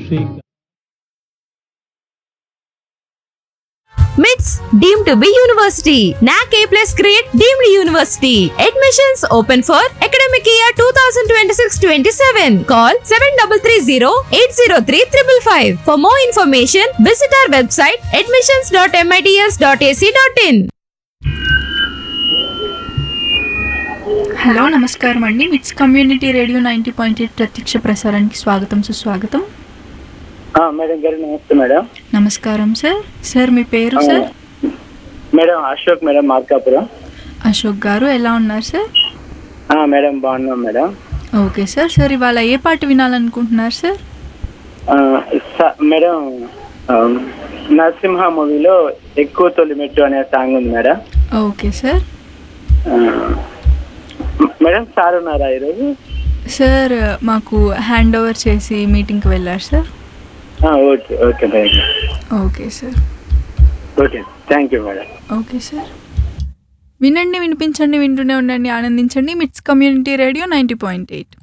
Shrikanth. MITS deemed to be university. NAC A+ grade deemed university. Admissions open for academic year 2026-27. Call 7330-803-555. For more information, visit our website admissions.mits.ac.in. Hello నమస్కారం అండి. మిట్స్ community radio 90.8 ప్రత్యక్ష ప్రసారానికి స్వాగతం సుస్వాగతం. Madam గారు నమస్తే madam. నమస్కారం sir. Sir మీ పేరు sir? Madam Ashok madam, Markapuram. Ashok garu ఎలా ఉన్నారు సార్? మేడం బాగున్నాం మేడం. Okay sir. సార్ ఇవాళ ఏ పాట వినాలనుకుంటున్నారు సార్? మేడం నరసింహ మూవీలో ఎక్కువ తొలిమెట్టు అనే సాంగ్ ఉంది madam. Okay sir. Madam sir ఉన్నారా ఈరోజు? సార్ మాకు హ్యాండ్ ఓవర్ చేసి మీటింగ్కి వెళ్ళారు sir. Okay okay thank you. Okay sir. Okay thank you madam. Okay sir. వినండి, వినిపించండి, వింటూనే ఉండండి, ఆనందించండి. మిట్స్ కమ్యూనిటీ రేడియో 90.8.